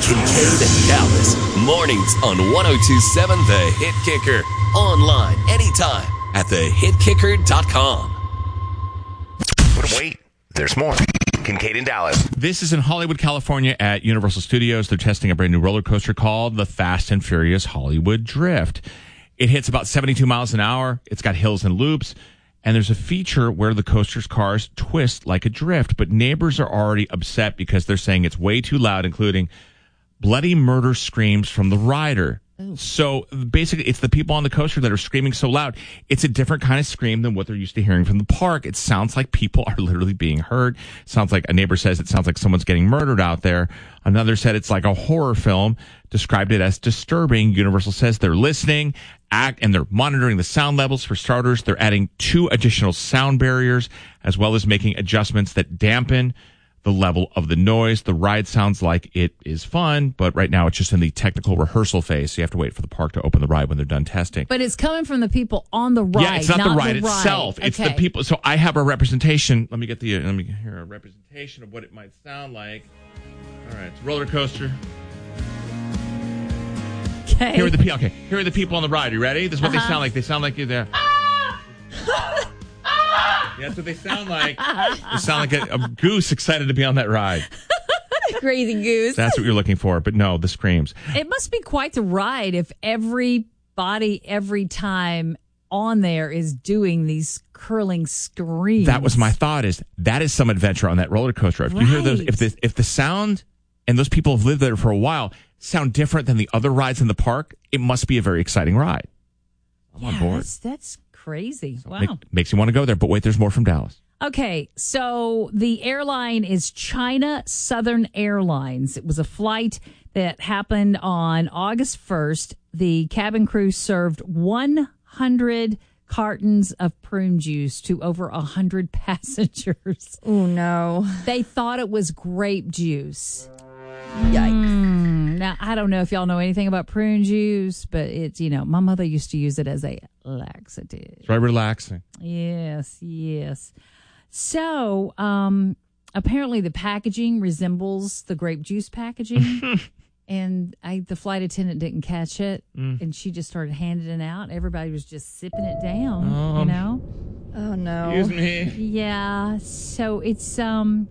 Kincaid and Dallas. Mornings on 102.7 The Hit Kicker. Online anytime at thehitkicker.com. But wait, there's more. Kincaid and Dallas. This is in Hollywood, California at Universal Studios. They're testing a brand new roller coaster called the Fast and Furious Hollywood Drift. It hits about 72 miles an hour. It's got hills and loops. And there's a feature where the coaster's cars twist like a drift. But neighbors are already upset because they're saying it's way too loud, including bloody murder screams from the rider. So basically, it's the people on the coaster that are screaming so loud. It's a different kind of scream than what they're used to hearing from the park. It sounds like people are literally being hurt. Sounds like a neighbor says it sounds like someone's getting murdered out there. Another said it's like a horror film, described it as disturbing. Universal says they're listening, and they're monitoring the sound levels. For starters, they're adding 2 additional sound barriers, as well as making adjustments that dampen the level of the noise. The ride sounds like it is fun, but right now it's just in the technical rehearsal phase. So you have to wait for the park to open the ride when they're done testing. But it's coming from the people on the ride. Yeah, it's not the ride itself. It's the people. So I have a representation. Let me hear a representation of what it might sound like. All right, it's a roller coaster. Okay. Here are the people on the ride. You ready? This is what they sound like. They sound like you're there. Yeah, that's what they sound like. They sound like a goose excited to be on that ride. Crazy goose. That's what you're looking for. But no, the screams. It must be quite the ride if everybody, every time on there is doing these curling screams. That was my thought, is that is some adventure on that roller coaster. If you hear those, if the sound, and those people have lived there for a while, sound different than the other rides in the park, it must be a very exciting ride. I'm on board. That's crazy. So Wow. Makes you want to go there. But wait, there's more from Dallas. Okay, so the airline is China Southern Airlines. It was a flight that happened on August 1st. The cabin crew served 100 cartons of prune juice to over 100 passengers. Oh, no. They thought it was grape juice. Yikes. Now, I don't know if y'all know anything about prune juice, but it's, my mother used to use it as a laxative. It's very relaxing. Yes. So, apparently the packaging resembles the grape juice packaging. And the flight attendant didn't catch it. And she just started handing it out. Everybody was just sipping it down, Oh, no. Excuse me. Yeah. So it's,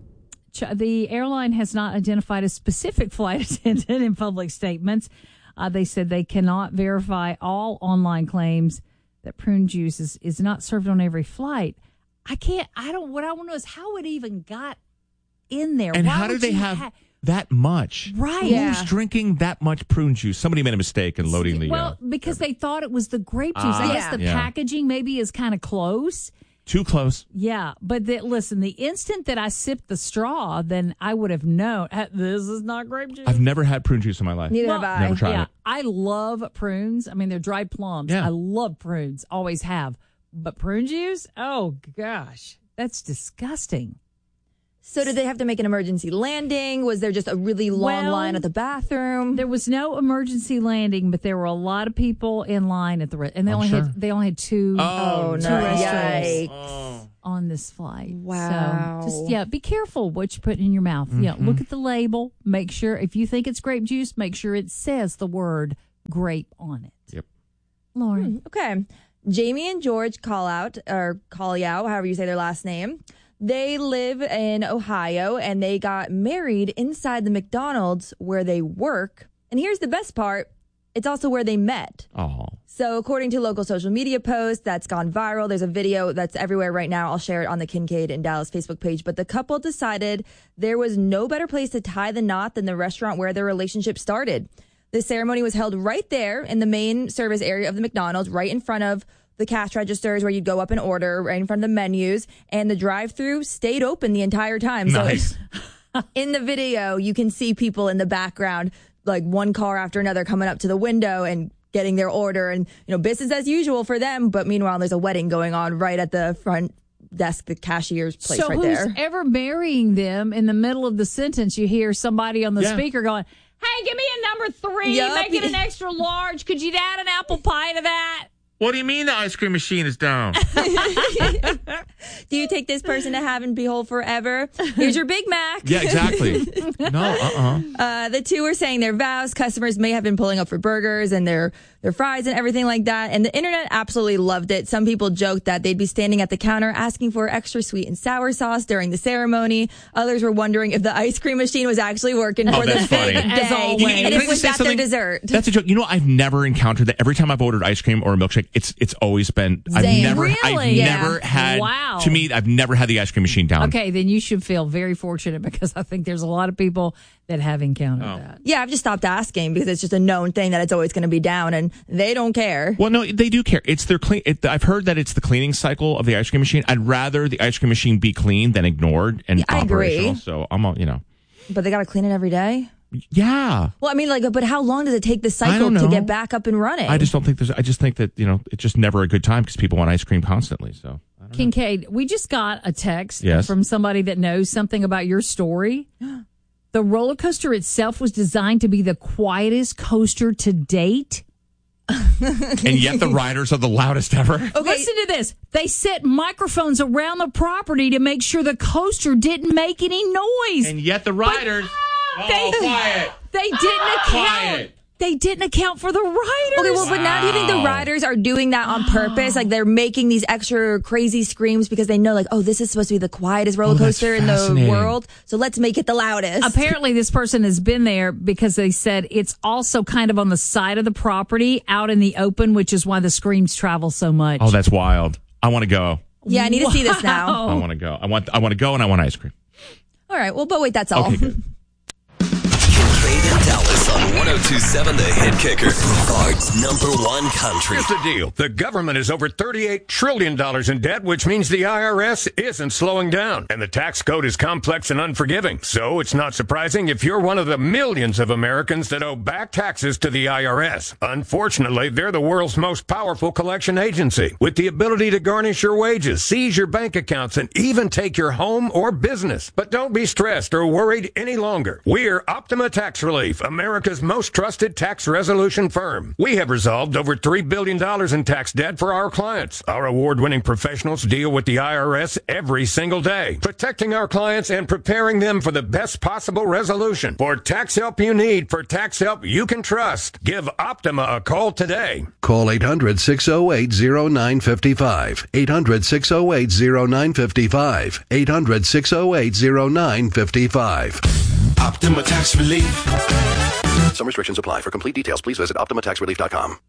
the airline has not identified a specific flight attendant in public statements. They said they cannot verify all online claims that prune juice is not served on every flight. What I want to know is how it even got in there. And Why how do would they you have that much? Right. Yeah. Who's drinking that much prune juice? Somebody made a mistake in loading the... Well, because they thought it was the grape juice. I guess the packaging maybe is kind of close. Too close. Yeah, but listen, the instant that I sipped the straw, then I would have known, this is not grape juice. I've never had prune juice in my life. Neither have I. Never tried it. I love prunes. I mean, they're dried plums. Yeah. I love prunes. Always have. But prune juice? Oh, gosh. That's disgusting. So did they have to make an emergency landing? Was there just a really long line at the bathroom? There was no emergency landing, but there were a lot of people in line at the and they only had two restaurants on this flight. Wow. So just be careful what you put in your mouth. Yeah, look at the label. Make sure if you think it's grape juice, make sure it says the word grape on it. Yep. Lauren. Okay. Jamie and George Colliau, however you say their last name. They live in Ohio, and they got married inside the McDonald's where they work. And here's the best part. It's also where they met. Oh. So according to local social media posts, that's gone viral. There's a video that's everywhere right now. I'll share it on the Kincaid and Dallas Facebook page. But the couple decided there was no better place to tie the knot than the restaurant where their relationship started. The ceremony was held right there in the main service area of the McDonald's, right in front of the cash registers where you'd go up and order, right in front of the menus, and the drive-thru stayed open the entire time. Nice. So in the video, you can see people in the background, like one car after another coming up to the window and getting their order, and business as usual for them. But meanwhile, there's a wedding going on right at the front desk, the cashier's place right there. So who's ever marrying them in the middle of the sentence? You hear somebody on the speaker going, "Hey, give me a number 3, make it an extra large. Could you add an apple pie to that?" What do you mean the ice cream machine is down? Do you take this person to heaven, behold forever? Here's your Big Mac. Yeah, exactly. No, The two were saying their vows. Customers may have been pulling up for burgers and their fries and everything like that. And the internet absolutely loved it. Some people joked that they'd be standing at the counter asking for extra sweet and sour sauce during the ceremony. Others were wondering if the ice cream machine was actually working for the that's funny. big As day. always. And Can I if was just say that their something? dessert. That's a joke. You know, I've never encountered that. Every time I've ordered ice cream or a milkshake, it's always been. I've Same. never Really? had. Wow. To me, I've never had the ice cream machine down. Okay, then you should feel very fortunate because I think there's a lot of people that have encountered that. Yeah, I've just stopped asking because it's just a known thing that it's always going to be down and they don't care. Well, no, they do care. It's their clean. I've heard that it's the cleaning cycle of the ice cream machine. I'd rather the ice cream machine be clean than ignored and I agree. operational. So I'm, But they got to clean it every day? yeah. Well, I mean, but how long does it take the I cycle don't to know. get back up and running? I just don't think I just think that it's just never a good time because people want ice cream constantly. So I don't know. Kincaid, we just got a text Yes. from somebody that knows something about your story. The roller coaster itself was designed to be the quietest coaster to date. And yet the riders are the loudest ever. Okay. Listen to this. They set microphones around the property to make sure the coaster didn't make any noise. And yet the riders. Quiet. They didn't account. Quiet. They didn't account for the riders. Okay, well, but now do you think the riders are doing that on purpose? Like they're making these extra crazy screams because they know, like, oh, this is supposed to be the quietest roller that's coaster in the fascinating. world. So let's make it the loudest. Apparently, this person has been there because they said it's also kind of on the side of the property out in the open, which is why the screams travel so much. Oh, that's wild. I want to go. Yeah, I need to see this now. I want to go. I want to go and I want ice cream. All right, well, but wait, that's all. Okay, good. Kincaid and Dallas on 102.7 The Hit Kicker. Florida's #1 country. Here's the deal. The government is over $38 trillion in debt, which means the IRS isn't slowing down. And the tax code is complex and unforgiving. So it's not surprising if you're one of the millions of Americans that owe back taxes to the IRS. Unfortunately, they're the world's most powerful collection agency, with the ability to garnish your wages, seize your bank accounts, and even take your home or business. But don't be stressed or worried any longer. We're Optima Tax Relief, America's most trusted tax resolution firm. We have resolved over $3 billion in tax debt for our clients. Our award-winning professionals deal with the IRS every single day, protecting our clients and preparing them for the best possible resolution. For tax help you need, for tax help you can trust, give Optima a call today. Call 800-608-0955. 800-608-0955. 800-608-0955. Optima Tax Relief. Some restrictions apply. For complete details, please visit OptimaTaxRelief.com.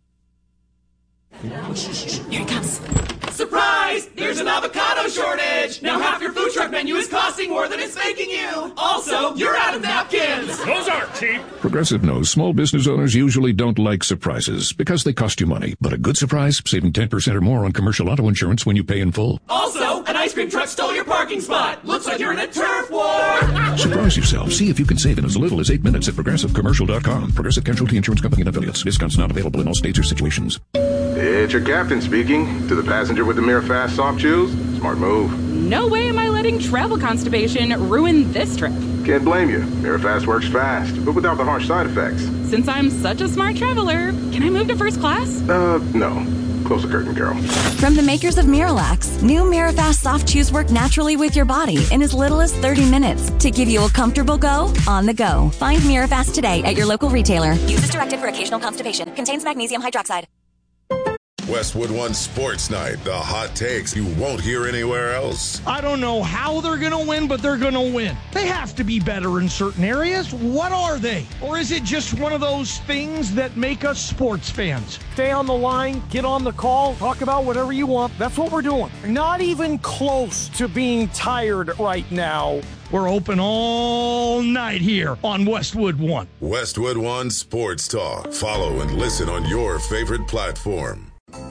Here he comes. Surprise! There's an avocado shortage! Now half your food truck menu is costing more than it's making you! Also, you're out of napkins! Those aren't cheap. Progressive knows small business owners usually don't like surprises because they cost you money. But a good surprise, saving 10% or more on commercial auto insurance when you pay in full. Also, an ice cream truck stole your parking spot! Looks like you're in a turf war! Surprise yourself. See if you can save in as little as 8 minutes at ProgressiveCommercial.com. Progressive Casualty Insurance Company and Affiliates. Discounts not available in all states or situations. It's your captain speaking. To the passenger with the Mirafast soft chews, smart move. No way am I letting travel constipation ruin this trip. Can't blame you. Mirafast works fast, but without the harsh side effects. Since I'm such a smart traveler, can I move to first class? No. Close the curtain, Carol. From the makers of Miralax, new Mirafast soft chews work naturally with your body in as little as 30 minutes to give you a comfortable go on the go. Find Mirafast today at your local retailer. Use as directed for occasional constipation. Contains magnesium hydroxide. Westwood One Sports Night. The hot takes you won't hear anywhere else. I don't know how they're going to win, but they're going to win. They have to be better in certain areas. What are they? Or is it just one of those things that make us sports fans? Stay on the line, get on the call, talk about whatever you want. That's what we're doing. Not even close to being tired right now. We're open all night here on Westwood One. Westwood One Sports Talk. Follow and listen on your favorite platform.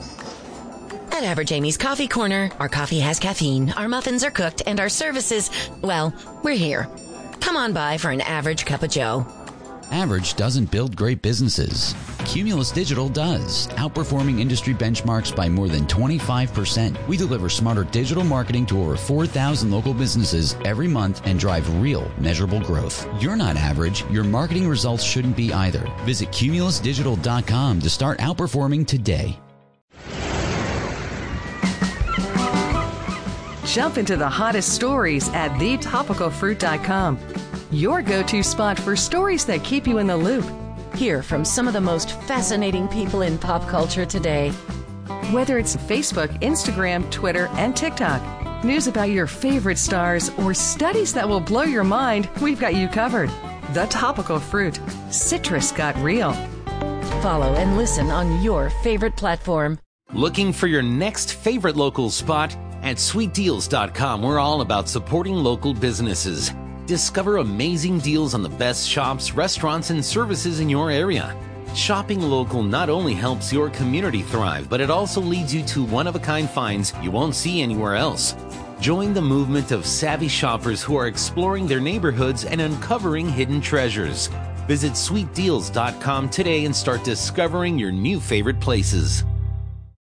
At Average Amy's Coffee Corner, our coffee has caffeine, our muffins are cooked, and our services, well, we're here. Come on by for an average cup of joe. Average doesn't build great businesses. Cumulus Digital does, outperforming industry benchmarks by more than 25%. We deliver smarter digital marketing to over 4,000 local businesses every month and drive real, measurable growth. You're not average. Your marketing results shouldn't be either. Visit cumulusdigital.com to start outperforming today. Jump into the hottest stories at thetopicalfruit.com. Your go-to spot for stories that keep you in the loop. Hear from some of the most fascinating people in pop culture today. Whether it's Facebook, Instagram, Twitter, and TikTok, news about your favorite stars, or studies that will blow your mind, we've got you covered. The Topical Fruit. Citrus got real. Follow and listen on your favorite platform. Looking for your next favorite local spot? At sweetdeals.com, we're all about supporting local businesses. Discover amazing deals on the best shops, restaurants, and services in your area. Shopping local not only helps your community thrive, but it also leads you to one-of-a-kind finds you won't see anywhere else. Join the movement of savvy shoppers who are exploring their neighborhoods and uncovering hidden treasures. Visit sweetdeals.com today and start discovering your new favorite places.